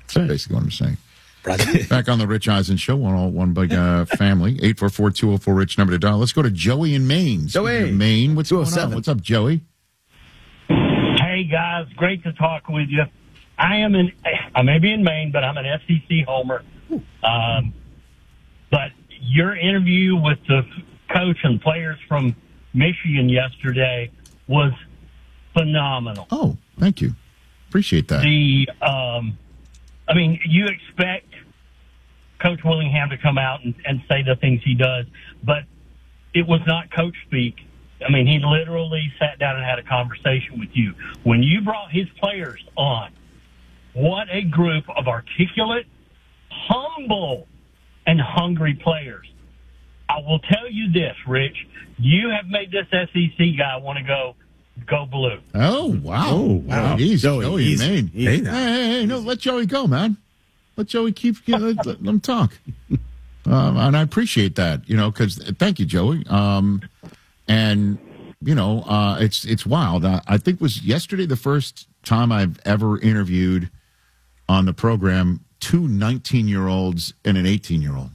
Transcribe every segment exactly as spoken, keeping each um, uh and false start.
That's basically what I'm saying. Back on the Rich Eisen Show on all one big uh, family. eight four four, two oh four, RICH, number to dial. Let's go to Joey in Maine. Joey. Maine, what's going on? What's up, Joey? Hey, guys. Great to talk with you. I am in, I may be in Maine, but I'm an S E C homer. Um, but your interview with the coach and players from Michigan yesterday was phenomenal. Oh, thank you. Appreciate that. The, um, I mean, you expect Coach Willingham to come out and, and say the things he does, but it was not coach speak. I mean, he literally sat down and had a conversation with you. When you brought his players on, what a group of articulate, humble, and hungry players. I will tell you this, Rich. You have made this S E C guy want to go, go blue. Oh, wow. Oh, wow. Easy, Joey, Joey, easy. Maine. Easy. Hey, hey, hey, no, let Joey go, man. Let Joey keep, you know, let, let him talk. Um, and I appreciate that, you know, because thank you, Joey. Um, and, you know, uh, it's it's wild. I, I think it was yesterday the first time I've ever interviewed on the program two nineteen-year-olds and an eighteen-year-old.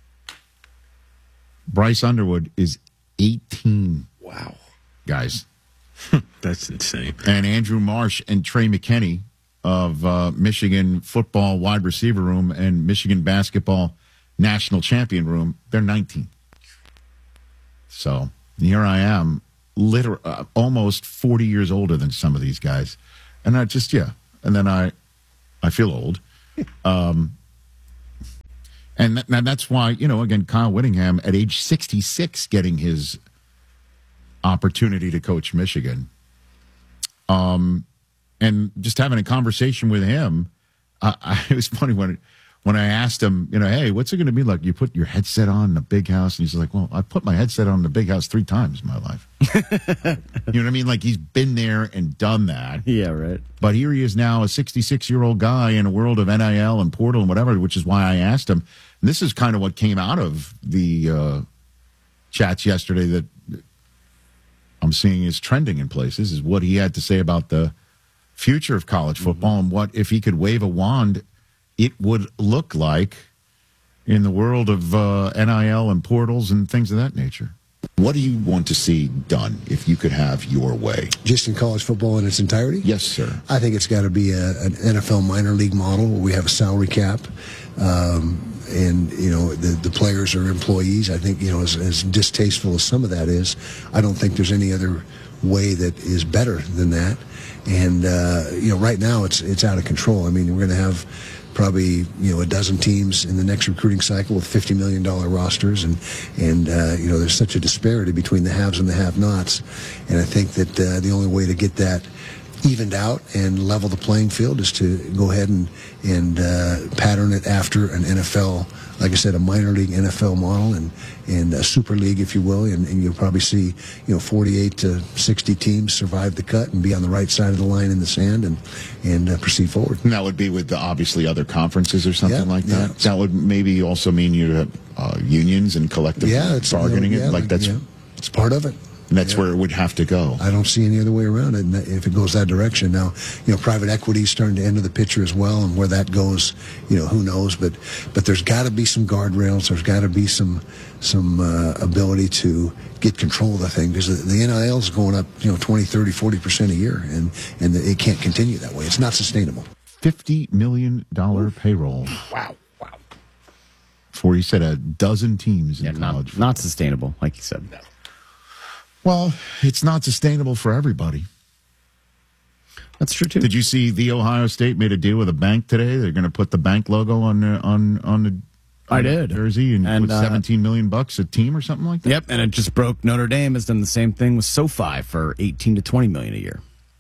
Bryce Underwood is eighteen. Wow. Guys. That's insane. And Andrew Marsh and Trey McKinney of uh, Michigan football wide receiver room and Michigan basketball national champion room, they're nineteen. So here I am, liter- uh, almost forty years older than some of these guys. And I just, yeah. And then I, I feel old. Um, and that, now that's why, you know, again, Kyle Whittingham at age sixty-six getting his opportunity to coach Michigan. Um, and just having a conversation with him, I, I, it was funny when when I asked him, you know, hey, what's it going to be like? You put your headset on in the big house, and he's like, well, I put my headset on in the big house three times in my life. You know what I mean? Like he's been there and done that. Yeah, right. But here he is now, a sixty-six-year-old guy in a world of N I L and portal and whatever, which is why I asked him. And this is kind of what came out of the uh, chats yesterday that I'm seeing is trending in places, is what he had to say about the future of college football mm-hmm. and what, if he could wave a wand, it would look like in the world of uh, N I L and portals and things of that nature. What do you want to see done if you could have your way? Just in college football in its entirety? Yes, sir. I think it's got to be a, an N F L minor league model where we have a salary cap. Um, and, you know, the, the players are employees. I think, you know, as, as distasteful as some of that is, I don't think there's any other way that is better than that. And, uh, you know, right now it's it's out of control. I mean, we're going to have probably, you know, a dozen teams in the next recruiting cycle with fifty million dollars rosters. And, and uh, you know, there's such a disparity between the haves and the have-nots. And I think that uh, the only way to get that evened out and level the playing field is to go ahead and, and uh, pattern it after an N F L, like I said, a minor league N F L model and, and a super league, if you will. And, and you'll probably see, you know, forty-eight to sixty teams survive the cut and be on the right side of the line in the sand and, and uh, proceed forward. And that would be with the, obviously other conferences or something yeah, like that. Yeah. That would maybe also mean you have uh, unions and collective yeah, it's, bargaining. you know, yeah, it like that's yeah. It's part of it. And that's yeah. where it would have to go. I don't see any other way around it. And if it goes that direction now, you know, private equity is starting to enter the picture as well, and where that goes, you know, who knows? But but there's got to be some guardrails. There's got to be some some uh, ability to get control of the thing, because the, the N I L is going up, you know, twenty, thirty, forty percent a year, and and it can't continue that way. It's not sustainable. Fifty million dollar payroll. Wow, wow. For, you said, a dozen teams in yeah, college. Not, not sustainable, like you said. No. Well, it's not sustainable for everybody. That's true too. Did you see the Ohio State made a deal with a bank today? They're going to put the bank logo on the, on on the on I did jersey and, and with uh, seventeen million bucks a team or something like that. Yep, and it just broke. Notre Dame has done the same thing with SoFi for eighteen to twenty million a year.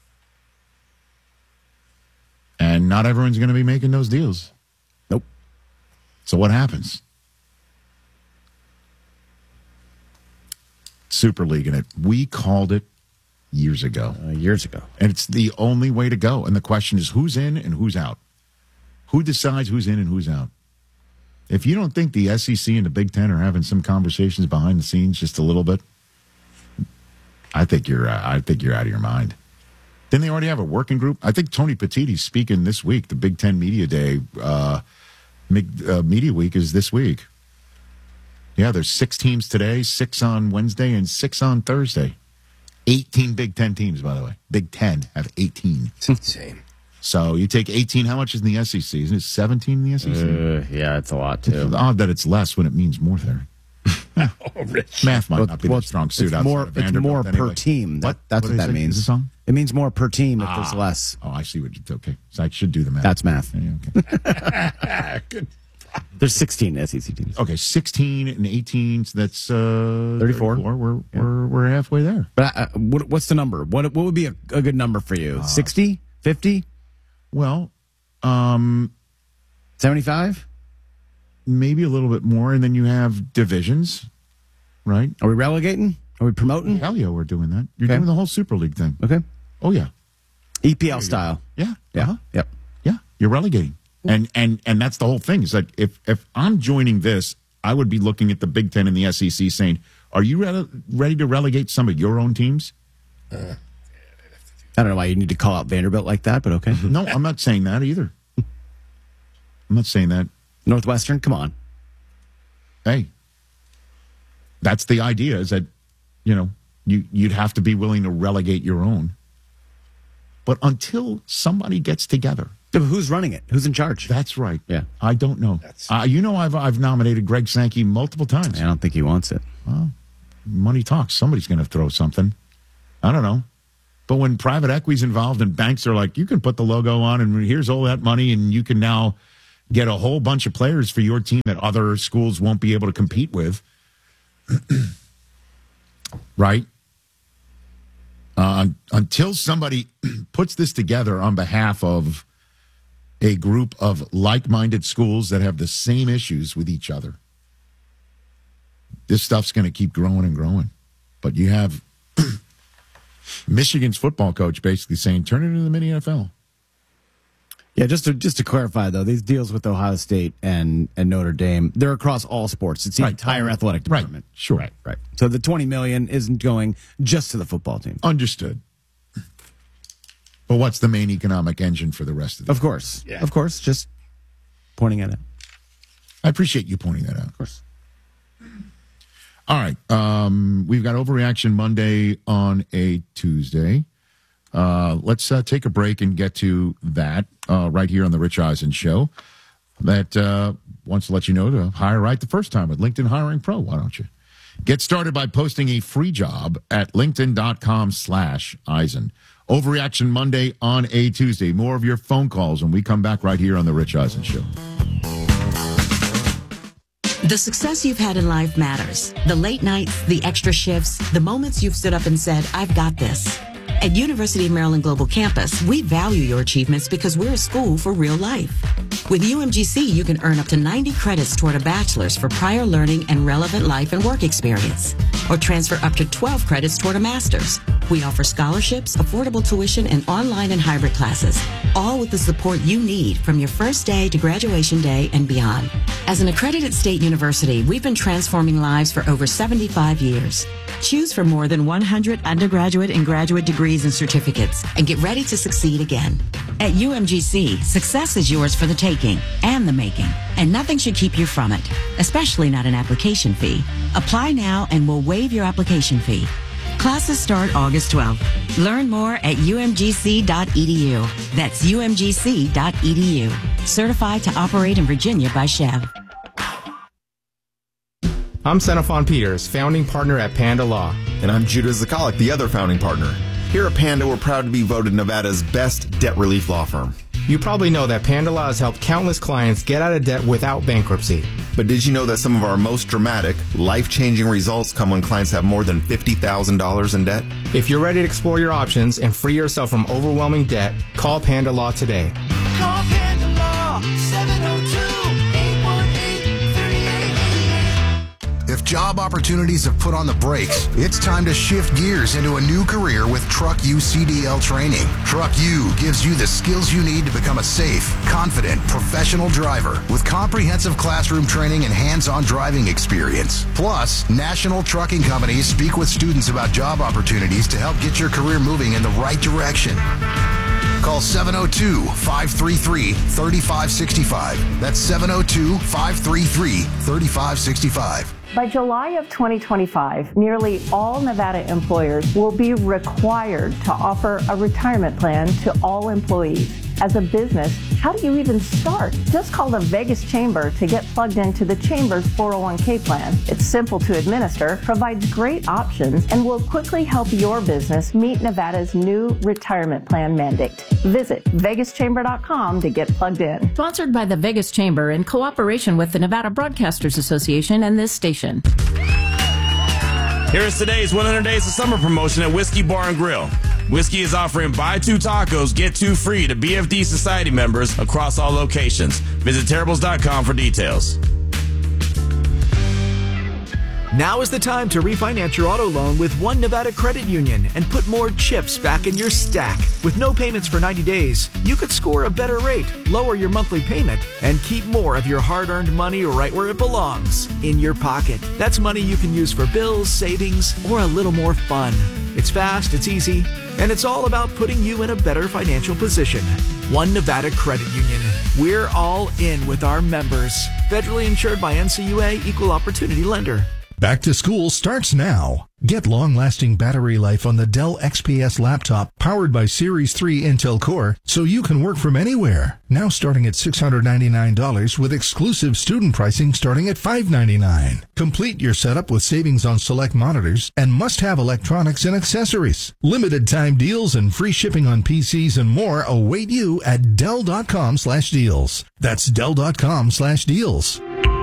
And not everyone's going to be making those deals. Nope. So what happens? Super League in it. We called it years ago. Uh, years ago. And it's the only way to go. And the question is, who's in and who's out? Who decides who's in and who's out? If you don't think the S E C and the Big Ten are having some conversations behind the scenes just a little bit, I think you're uh, I think you're out of your mind. Didn't they already have a working group? I think Tony Petitti's speaking this week. The Big Ten Media Day, uh, uh, Media Week is this week. Yeah, there's six teams today, six on Wednesday, and six on Thursday. eighteen Big Ten teams, by the way. Big Ten have eighteen. It's insane. So you take eighteen. How much is in the S E C? Isn't it seventeen in the S E C? Uh, yeah, it's a lot, too. It's odd that it's less when it means more there. Oh, Rich. Math might Well, not be well, the strong suit it's outside more, of it's Vanderbilt more anyway. per team. That, What? That's What what, did I that say? means. Is it song? It means more per team if Ah. there's less. Oh, I see what you okay. So I should do the math. That's math. Yeah, okay. Good. There's sixteen S E C teams. Okay, sixteen and eighteen, so that's uh, thirty-four. We're, we're, we're halfway there. But uh, what, what's the number? What what would be a, a good number for you? sixty? fifty? Well, um, seventy-five? maybe a little bit more, and then you have divisions, right? Are we relegating? Are we promoting? Hell yeah, we're doing that. You're Okay. doing the whole Super League thing. Okay. Oh, yeah. E P L style. Yeah. Yeah. Uh-huh. Yep. Yeah, you're relegating. And and and that's the whole thing. Is that if if I'm joining this, I would be looking at the Big Ten and the S E C saying, are you re- ready to relegate some of your own teams? I don't know why you need to call out Vanderbilt like that, but okay. No, I'm not saying that either. I'm not saying that. Northwestern, come on. Hey, that's the idea, is that, you know, you, you'd have to be willing to relegate your own. But until somebody gets together. Yeah, but who's running it? Who's in charge? That's right. Yeah. I don't know. Uh, you know, I've I've nominated Greg Sankey multiple times. I don't think he wants it. Money talks. Somebody's going to throw something. I don't know. But when private equity's involved and banks are like, you can put the logo on and here's all that money and you can now get a whole bunch of players for your team that other schools won't be able to compete with. Right? Uh, until somebody puts this together on behalf of a group of like-minded schools that have the same issues with each other, this stuff's going to keep growing and growing. But you have Michigan's football coach basically saying, turn it into the mini N F L. Yeah, just to just to clarify though, these deals with Ohio State and, and Notre Dame, they're across all sports. It's the Right. entire athletic Right. department. Sure. Right, right. So the twenty million isn't going just to the football team. Understood. But what's the main economic engine for the rest of the Of course. Yeah. Of course. Just pointing it out. I appreciate you pointing that out. Of course. All right. Um, we've got Overreaction Monday on a Tuesday. Uh, let's uh, take a break and get to that uh, right here on the Rich Eisen Show. That uh, wants to let you know to hire right the first time with LinkedIn Hiring Pro. Why don't you? Get started by posting a free job at linkedin.com slash Eisen. Overreaction Monday on a Tuesday. More of your phone calls when we come back right here on the Rich Eisen Show. The success you've had in life matters. The late nights, the extra shifts, the moments you've stood up and said, I've got this. At University of Maryland Global Campus, we value your achievements because we're a school for real life. With U M G C, you can earn up to ninety credits toward a bachelor's for prior learning and relevant life and work experience, or transfer up to twelve credits toward a master's. We offer scholarships, affordable tuition, and online and hybrid classes, all with the support you need from your first day to graduation day and beyond. As an accredited state university, we've been transforming lives for over seventy-five years. Choose from more than one hundred undergraduate and graduate degrees and certificates and get ready to succeed again. At U M G C, success is yours for the taking and the making, and nothing should keep you from it, especially not an application fee. Apply now and we'll waive your application fee. Classes start August twelfth. Learn more at u m g c dot e d u. That's u m g c dot e d u. Certified to operate in Virginia by Chev. I'm Xenophon Peters, founding partner at Panda Law. And I'm Judah Zakalik, the other founding partner. Here at Panda, we're proud to be voted Nevada's best debt relief law firm. You probably know that Panda Law has helped countless clients get out of debt without bankruptcy. But did you know that some of our most dramatic, life-changing results come when clients have more than fifty thousand dollars in debt? If you're ready to explore your options and free yourself from overwhelming debt, call Panda Law today. Call Panda Law, seven oh two, eight one eight, three eight eight eight. If job opportunities have put on the brakes, it's time to shift gears into a new career with Truck U C D L training. Truck U gives you the skills you need to become a safe, confident, professional driver with comprehensive classroom training and hands-on driving experience. Plus, national trucking companies speak with students about job opportunities to help get your career moving in the right direction. Call seven oh two, five three three, three five six five. That's seven oh two, five three three, three five six five. By July of twenty twenty-five, nearly all Nevada employers will be required to offer a retirement plan to all employees. As a business, how do you even start? Just call the Vegas Chamber to get plugged into the Chamber's four oh one k plan. It's simple to administer, provides great options, and will quickly help your business meet Nevada's new retirement plan mandate. Visit vegas chamber dot com to get plugged in. Sponsored by the Vegas Chamber in cooperation with the Nevada Broadcasters Association and this station. Here is today's one hundred Days of Summer promotion at Whiskey Bar and Grill. Whiskey is offering buy two tacos, get two free to B F D Society members across all locations. Visit terribles dot com for details. Now is the time to refinance your auto loan with One Nevada Credit Union and put more chips back in your stack. With no payments for ninety days, you could score a better rate, lower your monthly payment, and keep more of your hard-earned money right where it belongs, in your pocket. That's money you can use for bills, savings, or a little more fun. It's fast, it's easy, and it's all about putting you in a better financial position. One Nevada Credit Union. We're all in with our members. Federally insured by N C U A, Equal Opportunity Lender. Back to school starts now. Get long-lasting battery life on the Dell X P S laptop powered by Series three Intel Core so you can work from anywhere. Now starting at six hundred ninety-nine dollars with exclusive student pricing starting at five hundred ninety-nine dollars. Complete your setup with savings on select monitors and must-have electronics and accessories. Limited time deals and free shipping on P Cs and more await you at Dell dot com slash deals. That's Dell dot com slash deals.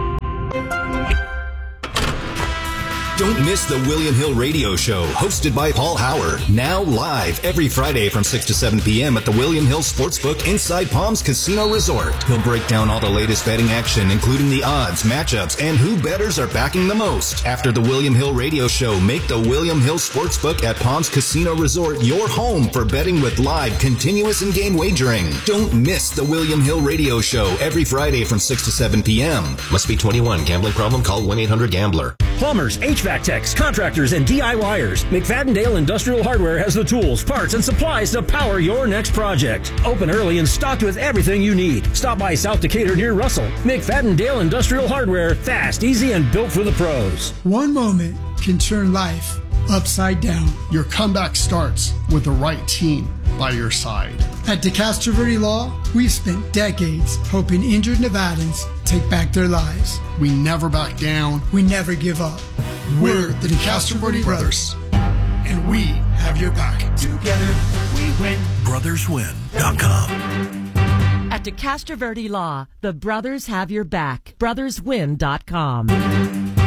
Don't miss the William Hill Radio Show, hosted by Paul Howard. Now live every Friday from six to seven p.m. at the William Hill Sportsbook inside Palms Casino Resort. He'll break down all the latest betting action, including the odds, matchups, and who bettors are backing the most. After the William Hill Radio Show, make the William Hill Sportsbook at Palms Casino Resort your home for betting with live, continuous, and game wagering. Don't miss the William Hill Radio Show every Friday from six to seven p.m. Must be twenty-one. Gambling problem? Call one eight hundred gambler. Plumbers, H V A C techs, contractors, and D I Y ers. McFadden-Dale Industrial Hardware has the tools, parts, and supplies to power your next project. Open early and stocked with everything you need. Stop by South Decatur near Russell. McFadden-Dale Industrial Hardware. Fast, easy, and built for the pros. One moment can turn life upside down. Your comeback starts with the right team by your side. At DeCastro Verde Law, we've spent decades helping injured Nevadans take back their lives. We never back down. We never give up. We're the DeCastro Verde Brothers, and we have your back. Together, we win. brothers win dot com. At DeCastro Verde Law, the brothers have your back. brothers win dot com.